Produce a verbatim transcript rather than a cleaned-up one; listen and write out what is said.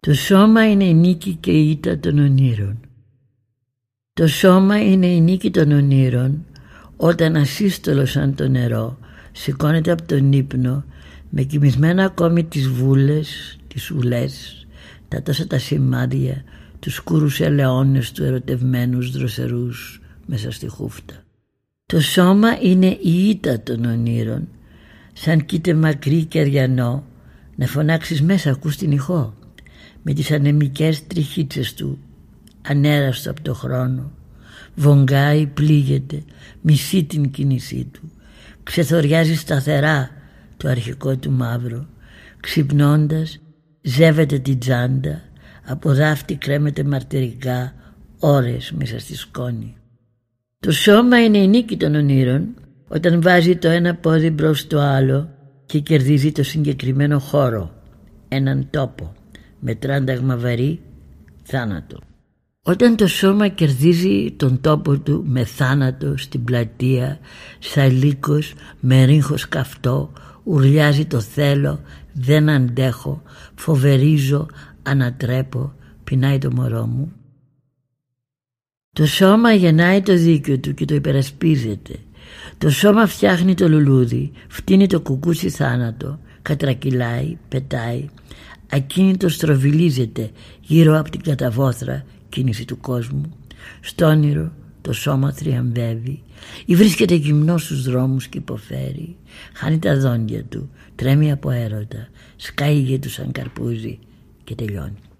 Το σώμα είναι η νίκη και η ήττα των ονείρων. Το σώμα είναι η νίκη των ονείρων όταν ασύστολο σαν το νερό σηκώνεται από τον ύπνο με κοιμισμένα ακόμη τις βούλες, τις ουλές, τα τόσα τα σημάδια, τους σκούρους ελαιώνες του ερωτευμένους δροσερούς μέσα στη χούφτα. Το σώμα είναι η ήττα των ονείρων, σαν κοίται μακρύ και αριανό να φωνάξεις μέσα ακούς την ηχό με τις ανεμικές τριχίτσες του, ανέραστο από το χρόνο, βογγάει, πλήγεται, μισεί την κίνησή του, ξεθοριάζει σταθερά το αρχικό του μαύρο, ξυπνώντας ζεύεται την τσάντα, από δάφτη κρέμεται μαρτυρικά ώρες μέσα στη σκόνη. Το σώμα είναι η νίκη των ονείρων όταν βάζει το ένα πόδι μπρος στο άλλο και κερδίζει το συγκεκριμένο χώρο, έναν τόπο με τράνταγμα βαρύ, θάνατο. Όταν το σώμα κερδίζει τον τόπο του με θάνατο στην πλατεία, σαν λύκος με ρίγχος καυτό, ουρλιάζει το θέλω, δεν αντέχω, φοβερίζω, ανατρέπω, πεινάει το μωρό μου. Το σώμα γεννάει το δίκιο του και το υπερασπίζεται. Το σώμα φτιάχνει το λουλούδι, φτύνει το κουκούτσι θάνατο, κατρακυλάει, πετάει, ακίνητο στροβιλίζεται γύρω από την καταβόθρα κίνηση του κόσμου. Στο όνειρο το σώμα θριαμβεύει ή βρίσκεται γυμνό στους δρόμους και υποφέρει. Χάνει τα δόντια του, τρέμει από έρωτα, σκάει γη του σαν καρπούζι και τελειώνει.